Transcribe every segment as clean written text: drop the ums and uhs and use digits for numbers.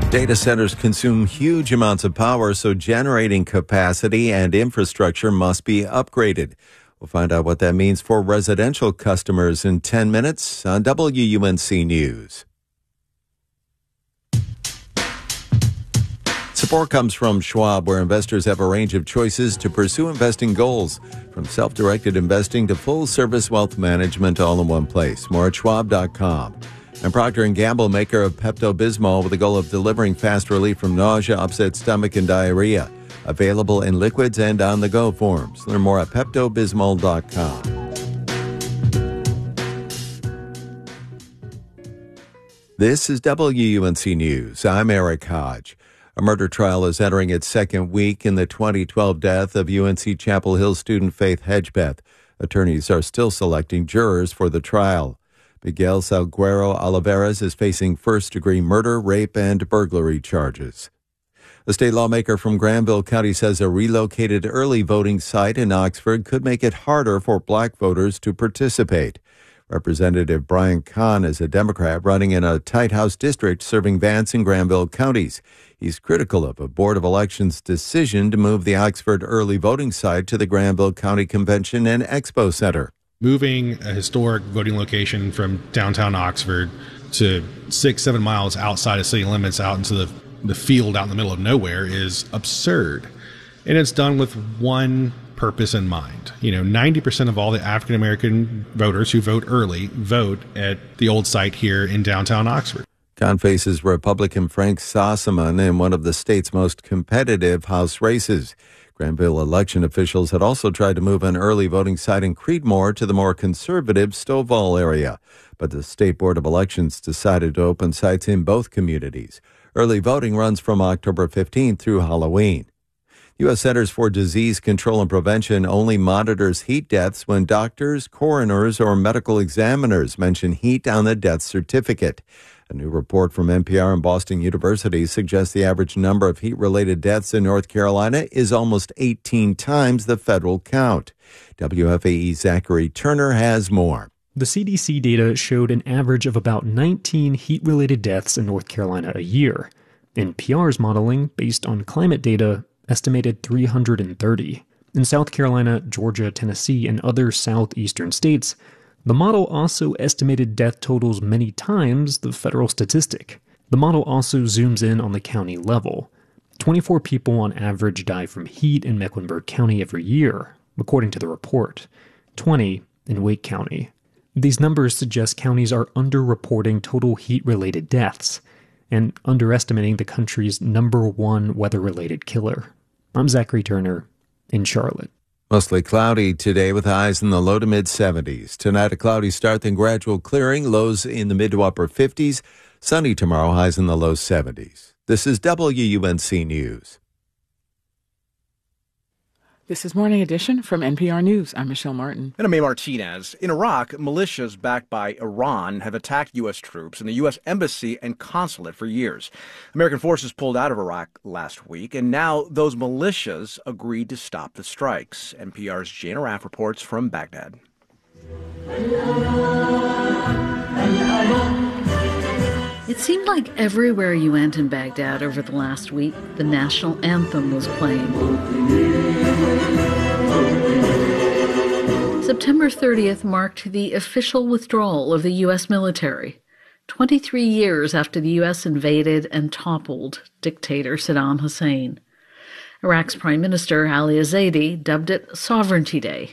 Data centers consume huge amounts of power, so generating capacity and infrastructure must be upgraded. We'll find out what that means for residential customers in 10 minutes on WUNC News. Support comes from Schwab, where investors have a range of choices to pursue investing goals, from self-directed investing to full-service wealth management, all in one place. More at schwab.com. And Procter & Gamble, maker of Pepto-Bismol, with the goal of delivering fast relief from nausea, upset stomach, and diarrhea. Available in liquids and on-the-go forms. Learn more at peptobismol.com. This is WUNC News. I'm Eric Hodge. A murder trial is entering its second week in the 2012 death of UNC Chapel Hill student Faith Hedgebeth. Attorneys are still selecting jurors for the trial. Miguel Salguero Olivares is facing first-degree murder, rape, and burglary charges. A state lawmaker from Granville County says a relocated early voting site in Oxford could make it harder for black voters to participate. Representative Brian Kahn is a Democrat running in a tight House district serving Vance and Granville counties. He's critical of a Board of Elections decision to move the Oxford early voting site to the Granville County Convention and Expo Center. Moving a historic voting location from downtown Oxford to 6-7 miles outside of city limits out into the field out in the middle of nowhere is absurd. And it's done with one purpose in mind. 90% of all the African American voters who vote early vote at the old site here in downtown Oxford. Kahn faces Republican Frank Sossaman in one of the state's most competitive House races. Granville election officials had also tried to move an early voting site in Creedmoor to the more conservative Stovall area, but the State Board of Elections decided to open sites in both communities. Early voting runs from October 15th through Halloween. U.S. Centers for Disease Control and Prevention only monitors heat deaths when doctors, coroners, or medical examiners mention heat on the death certificate. A new report from NPR and Boston University suggests the average number of heat-related deaths in North Carolina is almost 18 times the federal count. WFAE's Zachary Turner has more. The CDC data showed an average of about 19 heat-related deaths in North Carolina a year. NPR's modeling, based on climate data, estimated 330. In South Carolina, Georgia, Tennessee, and other southeastern states, the model also estimated death totals many times the federal statistic. The model also zooms in on the county level. 24 people on average die from heat in Mecklenburg County every year, according to the report. 20 in Wake County. These numbers suggest counties are underreporting total heat-related deaths and underestimating the country's number one weather-related killer. I'm Zachary Turner in Charlotte. Mostly cloudy today with highs in the low to mid-70s. Tonight, a cloudy start, then gradual clearing, lows in the mid to upper 50s. Sunny tomorrow, highs in the low 70s. This is WUNC News. This is Morning Edition from NPR News. I'm Michelle Martin. And I'm May Martinez. In Iraq, militias backed by Iran have attacked U.S. troops and the U.S. Embassy and consulate for years. American forces pulled out of Iraq last week, and now those militias agreed to stop the strikes. NPR's Jana Raff reports from Baghdad. It seemed like everywhere you went in Baghdad over the last week, the national anthem was playing. September 30th marked the official withdrawal of the U.S. military, 23 years after the U.S. invaded and toppled dictator Saddam Hussein. Iraq's Prime Minister Ali Zaidi dubbed it Sovereignty Day.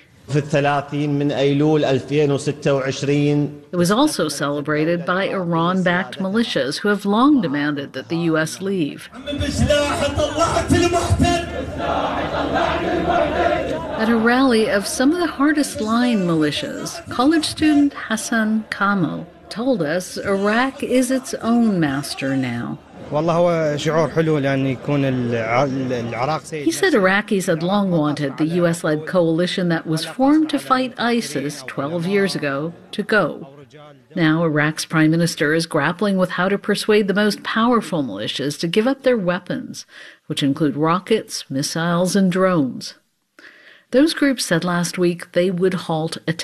It was also celebrated by Iran-backed militias who have long demanded that the U.S. leave. At a rally of some of the hardest-line militias, college student Hassan Kamal told us Iraq is its own master now. He said Iraqis had long wanted the U.S.-led coalition that was formed to fight ISIS 12 years ago to go. Now Iraq's prime minister is grappling with how to persuade the most powerful militias to give up their weapons, which include rockets, missiles, and drones. Those groups said last week they would halt attacks.